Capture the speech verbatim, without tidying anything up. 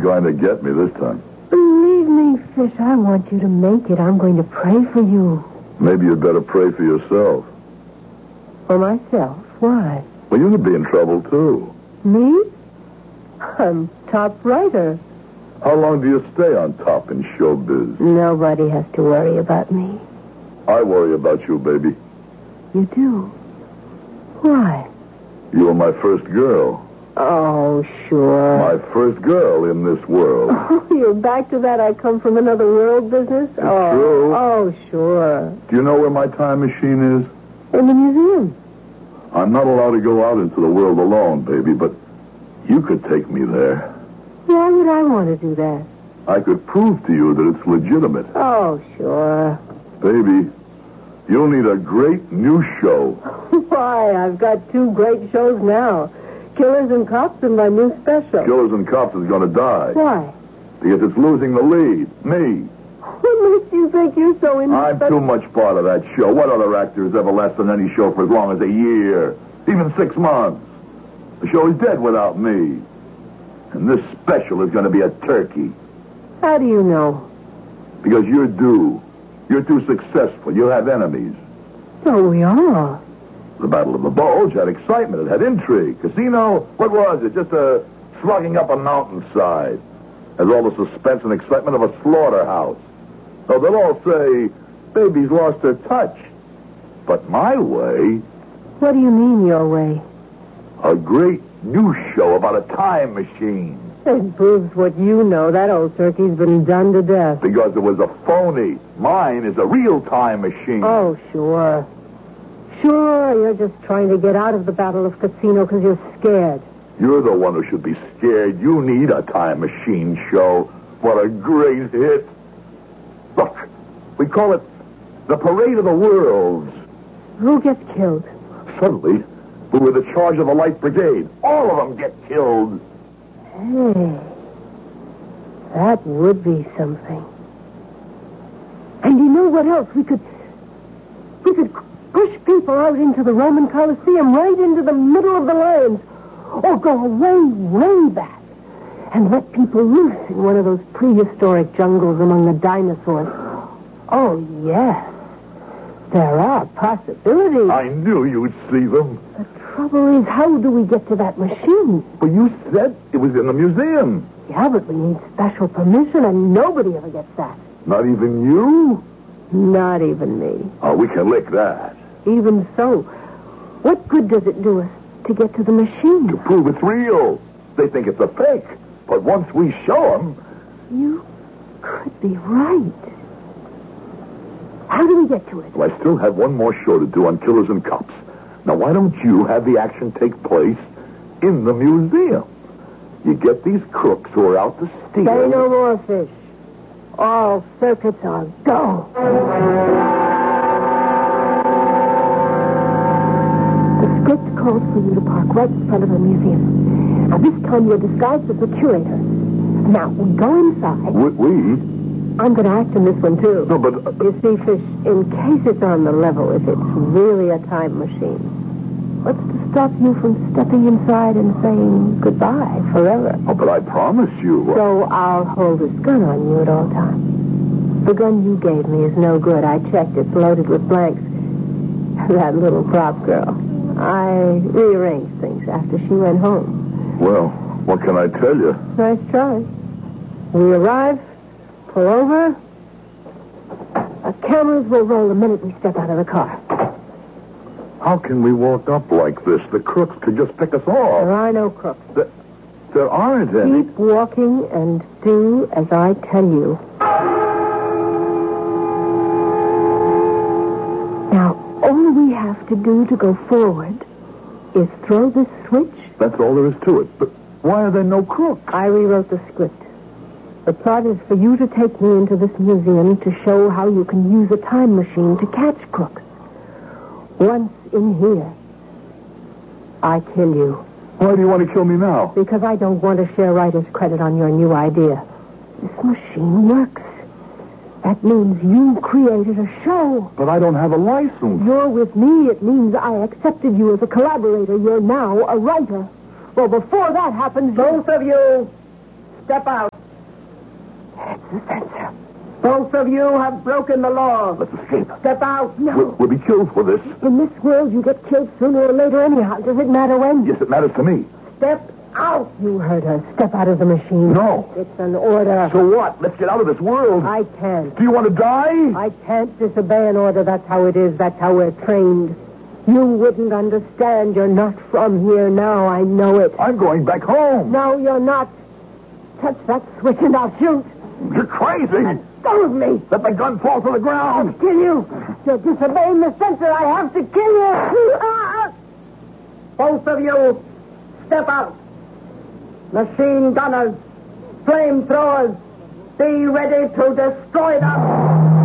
going to get me this time. Believe me, Fish, I want you to make it. I'm going to pray for you. Maybe you'd better pray for yourself. For myself? Why? Well, you could be in trouble, too. Me? I'm top writer. How long do you stay on top in showbiz? Nobody has to worry about me. I worry about you, baby. You do? Why? You were my first girl. Oh, sure. My first girl in this world. Oh, you're back to that I come from another world business? It's oh, true. Oh, sure. Do you know where my time machine is? In the museum. I'm not allowed to go out into the world alone, baby, but you could take me there. Why would I want to do that? I could prove to you that it's legitimate. Oh, sure. Baby, you'll need a great new show. Why? I've got two great shows now. Killers and Cops and my new special. Killers and Cops is going to die. Why? Because it's losing the lead. Me. What makes you think you're so in I'm too much part of that show. What other actor has ever lasted on any show for as long as a year? Even six months. The show is dead without me. And this special is going to be a turkey. How do you know? Because you're due. You're too successful. You have enemies. So we are. The Battle of the Bulge had excitement. It had intrigue. Casino, what was it? Just a slugging up a mountainside. Has all the suspense and excitement of a slaughterhouse. So they'll all say, baby's lost her touch. But my way... What do you mean, your way? A great new show about a time machine. It proves what you know. That old turkey's been done to death. Because it was a phony. Mine is a real time machine. Oh, sure. Sure, you're just trying to get out of the Battle of Casino because you're scared. You're the one who should be scared. You need a time machine show. What a great hit. Look, we call it the Parade of the Worlds. Who gets killed? Suddenly, we were the charge of the Light Brigade. All of them get killed. Hey, that would be something. And you know what else? We could, we could push people out into the Roman Colosseum, right into the middle of the lions, or go way, way back, and let people loose in one of those prehistoric jungles among the dinosaurs. Oh, yes. There are possibilities. I knew you'd see them. The trouble is, how do we get to that machine? But you said it was in the museum. Yeah, but we need special permission, and nobody ever gets that. Not even you? Not even me. Oh, we can lick that. Even so, what good does it do us to get to the machine? To prove it's real. They think it's a fake. But once we show them... You could be right. How do we get to it? Well, I still have one more show to do on Killers and Cops. Now, why don't you have the action take place in the museum? You get these crooks who are out to steal... Say no more, Fish. All circuits are go. The script calls for you to park right in front of the museum. Now, this time you're disguised as the curator. Now, we go inside. We? we? I'm going to act in this one, too. No, but... Uh, you see, Fish, in case it's on the level, if it's really a time machine, what's to stop you from stepping inside and saying goodbye forever? Oh, but I promise you... Uh... So I'll hold this gun on you at all times. The gun you gave me is no good. I checked. It's loaded with blanks. That little prop girl. I rearranged things after she went home. Well, what can I tell you? Nice try. We arrive, pull over. Our cameras will roll the minute we step out of the car. How can we walk up like this? The crooks could just pick us There off. are no crooks. The, there aren't any. Keep walking and do as I tell you. Now, all we have to do to go forward is throw this switch. That's all there is to it. But why are there no crooks? I rewrote the script. The plot is for you to take me into this museum to show how you can use a time machine to catch crooks. Once in here, I kill you. Why do you want to kill me now? Because I don't want to share writer's credit on your new idea. This machine works. That means you created a show. But I don't have a license. You're with me. It means I accepted you as a collaborator. You're now a writer. Well, before that happens... Both of you, step out. the censor. Both of you have broken the law. Let's escape. Step out. No. We'll, we'll be killed for this. In this world, you get killed sooner or later anyhow. Does it matter when? Yes, it matters to me. Step out. You heard her. Step out of the machine. No. It's an order. So what? Let's get out of this world. I can't. Do you want to die? I can't disobey an order. That's how it is. That's how we're trained. You wouldn't understand. You're not from here now. I know it. I'm going back home. No, you're not. Touch that switch and I'll shoot. You're crazy. Go with me. Let the gun fall to the ground. Kill you. You're disobeying the censor. I have to kill you. Both of you, step out. Machine gunners, flamethrowers, be ready to destroy them.